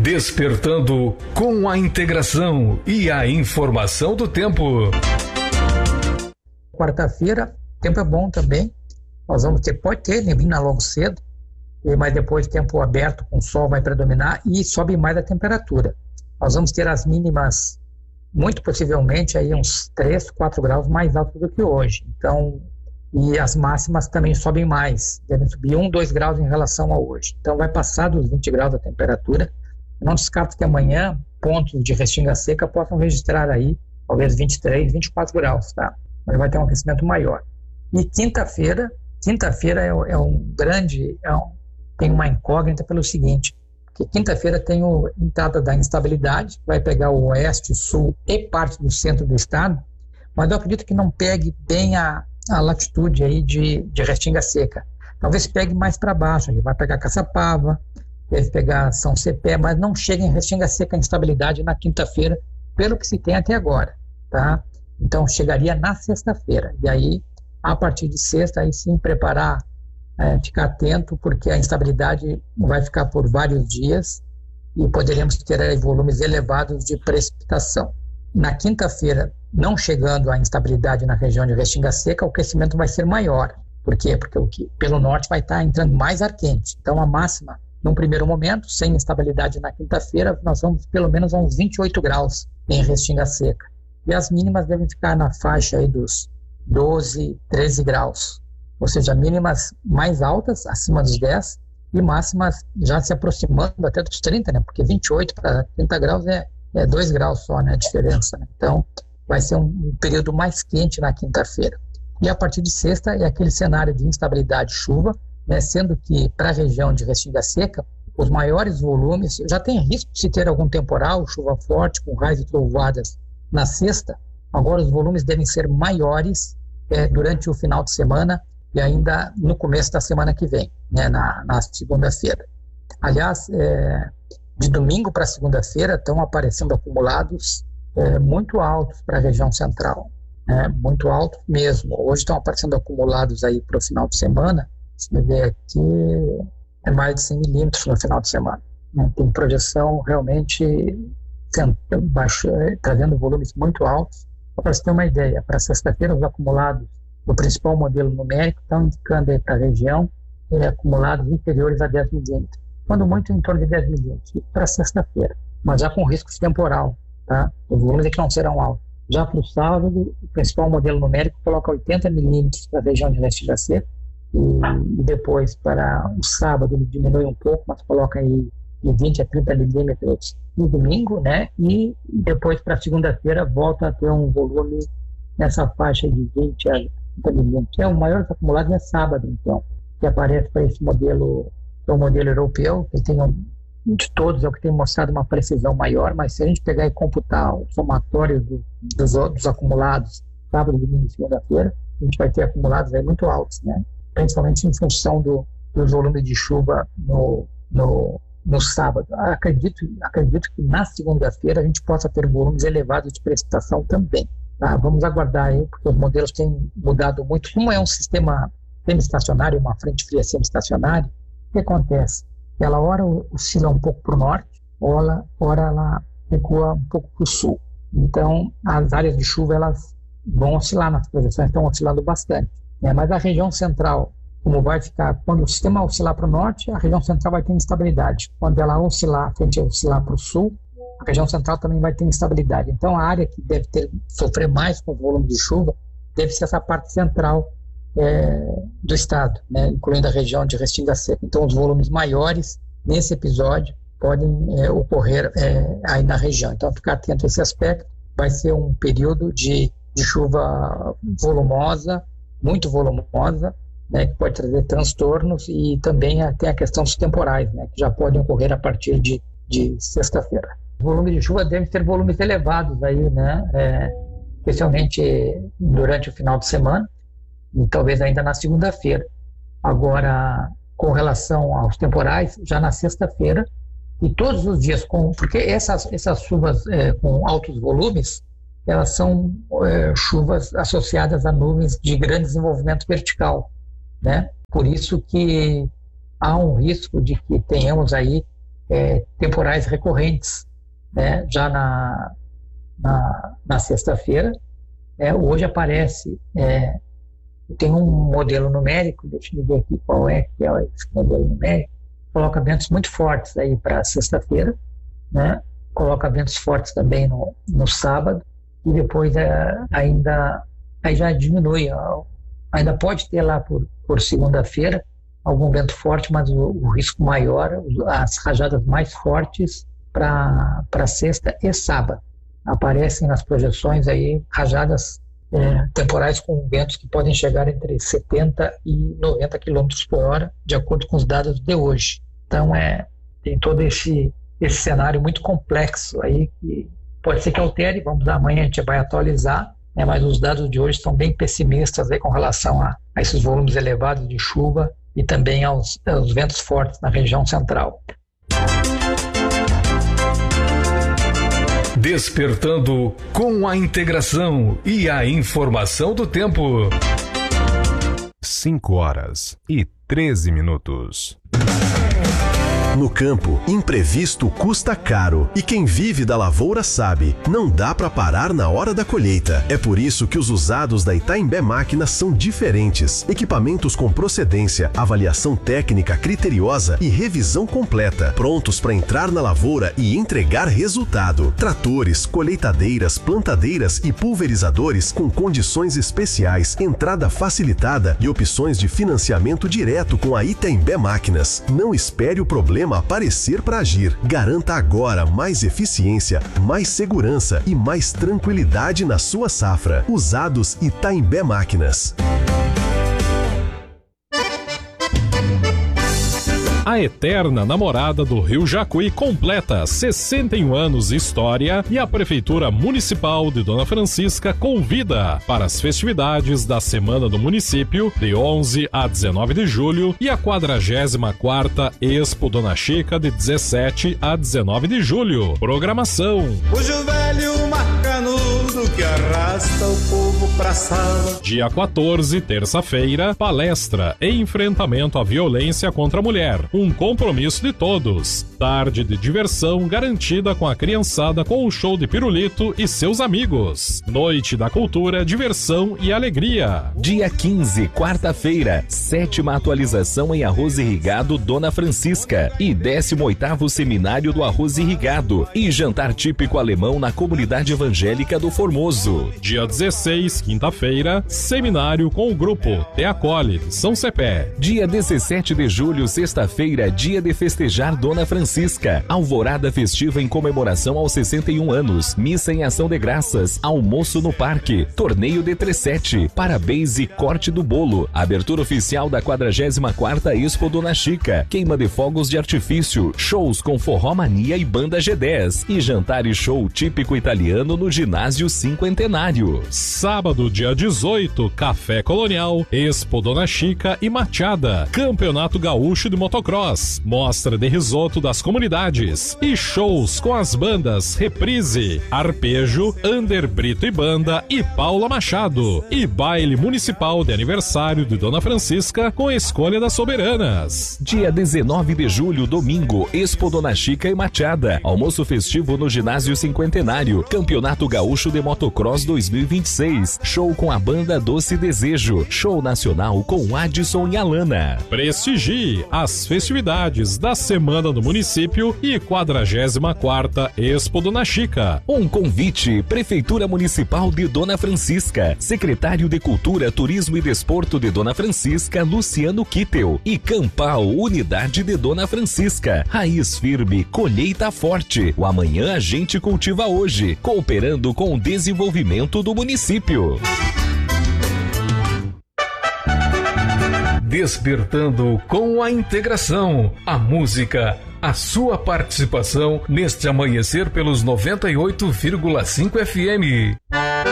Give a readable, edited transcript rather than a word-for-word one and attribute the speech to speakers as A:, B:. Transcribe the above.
A: Despertando com a integração e a informação do tempo.
B: Quarta-feira, tempo é bom também. Nós vamos ter, pode ter neblina logo cedo, mas depois tempo aberto com sol vai predominar e sobe mais a temperatura. Nós vamos ter as mínimas, muito possivelmente, aí uns 3, 4 graus mais altos do que hoje. Então, e as máximas também sobem mais, devem subir 1, 2 graus em relação a hoje. Então, vai passar dos 20 graus a temperatura. Não descarto que amanhã pontos de restinga seca possam registrar aí talvez 23, 24 graus, tá? Mas vai ter um aquecimento maior. E quinta-feira tem uma incógnita pelo seguinte, que quinta-feira tem a entrada da instabilidade, vai pegar o oeste, sul e parte do centro do estado, mas eu acredito que não pegue bem a latitude aí de restinga seca. Talvez pegue mais para baixo, ele vai pegar Caçapava, deve pegar São Cepé, mas não chega em restinga seca a instabilidade na quinta-feira, pelo que se tem até agora, tá? Então chegaria na sexta-feira, e aí a partir de sexta aí sim preparar, ficar atento, porque a instabilidade vai ficar por vários dias e poderemos ter aí volumes elevados de precipitação. Na quinta-feira, não chegando a instabilidade na região de restinga seca, o aquecimento vai ser maior. Por quê? Porque pelo norte vai estar entrando mais ar quente. Então a máxima, num primeiro momento, sem instabilidade na quinta-feira, nós vamos pelo menos a uns 28 graus em restinga seca. E as mínimas devem ficar na faixa aí dos 12, 13 graus. Ou seja, mínimas mais altas, acima dos 10, e máximas já se aproximando até dos 30, né? Porque 28 para 30 graus é 2 graus só, né? A diferença, né? Então, vai ser um período mais quente na quinta-feira. E a partir de sexta é aquele cenário de instabilidade, chuva, né? Sendo que para a região de restinga seca, os maiores volumes, já tem risco de se ter algum temporal, chuva forte, com raios e trovoadas na sexta. Agora os volumes devem ser maiores durante o final de semana e ainda no começo da semana que vem, né, na segunda-feira. Aliás, de domingo para segunda-feira estão aparecendo acumulados muito altos para a região central, muito altos mesmo. Hoje estão aparecendo acumulados aí para o final de semana, você vê aqui, é mais de 100 milímetros no final de semana. Tem projeção realmente trazendo volumes muito altos. Para você ter uma ideia, para sexta-feira os acumulados do principal modelo numérico estão indicando aí para a região acumulados inferiores a 10 milímetros, quando muito em torno de 10 milímetros, para sexta-feira, mas já com risco de temporal, tá? Os volumes aqui não serão altos. Já para o sábado, o principal modelo numérico coloca 80 milímetros para a região de restinga seca, e depois para o sábado ele diminui um pouco, mas coloca aí de 20 a 30 milímetros no domingo, né? E depois para segunda-feira volta a ter um volume nessa faixa de 20 a 30 milímetros. O maior acumulado é sábado, então, que aparece para esse modelo, é o modelo europeu, que tem de todos é o que tem mostrado uma precisão maior, mas se a gente pegar e computar o somatório dos acumulados sábado, domingo e segunda-feira, a gente vai ter acumulados aí muito altos, né? Principalmente em função do volume de chuva no sábado. Acredito que na segunda-feira a gente possa ter volumes elevados de precipitação também. Tá? Vamos aguardar aí, porque os modelos têm mudado muito. Como é um sistema semi-estacionário, uma frente fria semi-estacionária, o que acontece? Ela ora oscila um pouco para o norte, ora ela recua um pouco para o sul. Então, as áreas de chuva elas vão oscilar, nas projeções estão oscilando bastante. Mas a região central, como vai ficar, quando o sistema oscilar para o norte, a região central vai ter instabilidade. Quando ela oscilar, a frente oscilar para o sul, a região central também vai ter instabilidade. Então, a área que deve sofrer mais com o volume de chuva deve ser essa parte central do estado, né, incluindo a região de restinga seca. Então, os volumes maiores nesse episódio podem ocorrer aí na região. Então, ficar atento a esse aspecto. Vai ser um período de chuva volumosa, muito volumosa, né, que pode trazer transtornos, e também tem a questão dos temporais, né, que já podem ocorrer a partir de sexta-feira. O volume de chuva deve ter volumes elevados aí, né, especialmente durante o final de semana, e talvez ainda na segunda-feira. Agora, com relação aos temporais, já na sexta-feira, e todos os dias, porque essas chuvas com altos volumes, elas são chuvas associadas a nuvens de grande desenvolvimento vertical, né? Por isso que há um risco de que tenhamos aí temporais recorrentes, né? Já na sexta-feira. Hoje aparece, tem um modelo numérico, deixa eu ver aqui qual que é esse modelo numérico, coloca ventos muito fortes aí para sexta-feira, né? Coloca ventos fortes também no sábado, e depois aí já diminui, ainda pode ter lá por segunda-feira algum vento forte, mas o risco maior, as rajadas mais fortes para sexta e sábado. Aparecem nas projeções aí rajadas temporais com ventos que podem chegar entre 70 e 90 km por hora, de acordo com os dados de hoje. Então, tem todo esse cenário muito complexo aí, que pode ser que altere, amanhã a gente vai atualizar, mas os dados de hoje são bem pessimistas aí com relação a esses volumes elevados de chuva e também aos ventos fortes na região central.
A: Despertando com a integração e a informação do tempo.
C: 5h13. No campo, imprevisto custa caro. E quem vive da lavoura sabe, não dá para parar na hora da colheita. É por isso que os usados da Itaimbé Máquinas são diferentes. Equipamentos com procedência, avaliação técnica criteriosa e revisão completa. Prontos para entrar na lavoura e entregar resultado. Tratores, colheitadeiras, plantadeiras e pulverizadores com condições especiais, entrada facilitada e opções de financiamento direto com a Itaimbé Máquinas. Não espere o problema aparecer para agir. Garanta agora mais eficiência, mais segurança e mais tranquilidade na sua safra. Usados Itaimbé Máquinas.
D: A eterna namorada do Rio Jacuí completa 61 anos de história e a Prefeitura Municipal de Dona Francisca convida para as festividades da Semana do Município, de 11 a 19 de julho, e a 44ª Expo Dona Chica, de 17 a 19 de julho. Programação:
E: Hoje o velho marcanudo que arrasta o povo pra sala.
D: Dia 14, terça-feira, palestra e enfrentamento à violência contra a mulher. Um compromisso de todos. Tarde de diversão garantida com a criançada com o show de Pirulito e seus amigos. Noite da cultura, diversão e alegria.
F: Dia 15, quarta-feira, 7ª atualização em arroz irrigado Dona Francisca e 18º seminário do arroz irrigado e jantar típico alemão na comunidade evangélica do Formoso.
D: Dia 16, quinta-feira, seminário com o grupo Te Acolhe, São Cepé.
F: Dia 17 de julho, sexta-feira, dia de festejar Dona Francisca. Alvorada festiva em comemoração aos 61 anos. Missa em ação de graças. Almoço no parque. Torneio de 37. Parabéns e corte do bolo. Abertura oficial da 44ª Expo Dona Chica. Queima de fogos de artifício. Shows com Forró Mania e Banda G10. E jantar e show típico italiano no Ginásio Cinquentenário.
D: Sábado, dia 18, Café Colonial, Expo Dona Chica e Machada. Campeonato Gaúcho de Motocross. Mostra de risoto das comunidades e shows com as bandas Reprise, Arpejo, Ander Brito e Banda e Paula Machado. E baile municipal de aniversário de Dona Francisca com escolha das soberanas.
F: Dia 19 de julho, domingo, Expo Dona Chica e Machada. Almoço festivo no Ginásio Cinquentenário. Campeonato Gaúcho de Motocross 2026. Show com a banda Doce Desejo. Show nacional com Adson e Alana.
D: Prestigie as festividades da Semana do Município e 44ª Expo Dona Chica.
F: Um convite: Prefeitura Municipal de Dona Francisca, Secretário de Cultura, Turismo e Desporto de Dona Francisca, Luciano Kittel, e Campal, Unidade de Dona Francisca. Raiz firme, colheita forte. O amanhã a gente cultiva hoje, cooperando com o desenvolvimento do município.
A: Despertando com a integração, a música, a sua participação neste amanhecer pelos 98,5 FM.